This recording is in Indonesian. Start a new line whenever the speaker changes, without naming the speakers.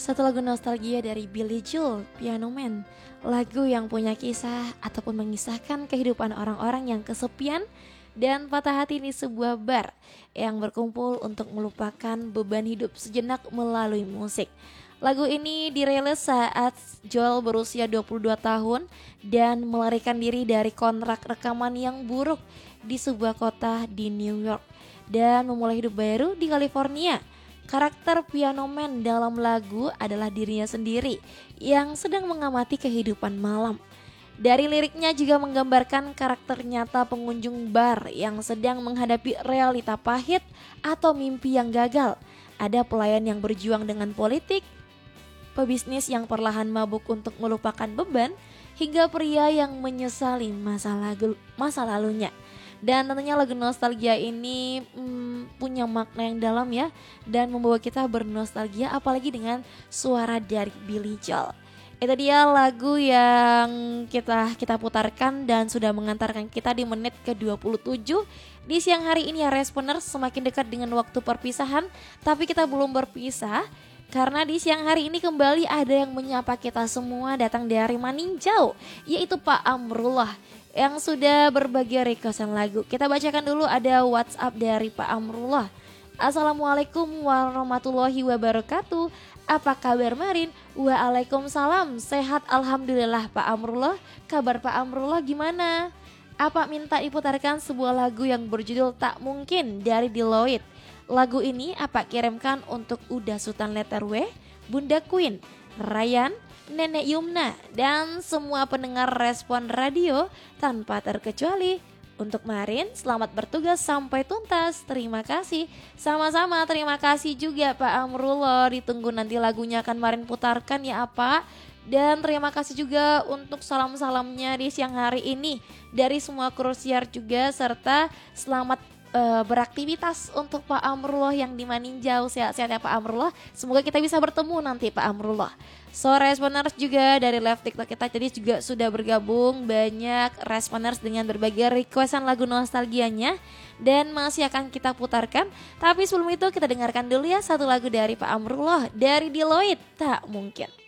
Satu lagu nostalgia dari Billy Joel, Piano Man. Lagu yang punya kisah ataupun mengisahkan kehidupan orang-orang yang kesepian dan patah hati di sebuah bar yang berkumpul untuk melupakan beban hidup sejenak melalui musik. Lagu ini dirilis saat Joel berusia 22 tahun dan melarikan diri dari kontrak rekaman yang buruk di sebuah kota di New York dan memulai hidup baru di California. Karakter Piano Man dalam lagu adalah dirinya sendiri yang sedang mengamati kehidupan malam. Dari liriknya juga menggambarkan karakter nyata pengunjung bar yang sedang menghadapi realita pahit atau mimpi yang gagal. Ada pelayan yang berjuang dengan politik, pebisnis yang perlahan mabuk untuk melupakan beban, hingga pria yang menyesali masa lalunya. Dan tentunya lagu nostalgia ini punya makna yang dalam ya, dan membawa kita bernostalgia apalagi dengan suara dari Billy Joel. Itu dia lagu yang kita putarkan dan sudah mengantarkan kita di menit ke-27 di siang hari ini ya Responers, semakin dekat dengan waktu perpisahan, tapi kita belum berpisah karena di siang hari ini kembali ada yang menyapa kita semua datang dari Maninjau, yaitu Pak Amrullah yang sudah berbagi requestan lagu. Kita bacakan dulu, ada WhatsApp dari Pak Amrullah. Assalamualaikum warahmatullahi wabarakatuh. Apa kabar Marin? Waalaikumsalam. Sehat alhamdulillah Pak Amrullah. Kabar Pak Amrullah gimana? Apa minta diputarkan sebuah lagu yang berjudul Tak Mungkin dari Deloitte. Lagu ini apa kirimkan untuk Uda Sultan Letter W, Bunda Queen, Ryan, Nenek Yumna, dan semua pendengar Respon Radio tanpa terkecuali. Untuk Marin, selamat bertugas sampai tuntas. Terima kasih. Sama-sama, terima kasih juga Pak Amrullah. Ditunggu nanti lagunya akan Marin putarkan ya Pak. Dan terima kasih juga untuk salam-salamnya di siang hari ini dari semua krusiar juga, serta selamat beraktivitas untuk Pak Amrullah yang di Maninjau. Sehat-sehat ya Pak Amrullah. Semoga kita bisa bertemu nanti Pak Amrullah. So Responers juga dari live TikTok kita tadi juga sudah bergabung banyak Responers dengan berbagai requestan lagu nostalgianya dan masih akan kita putarkan. Tapi sebelum itu kita dengarkan dulu ya satu lagu dari Pak Amrullah dari Deloitte, Tak Mungkin.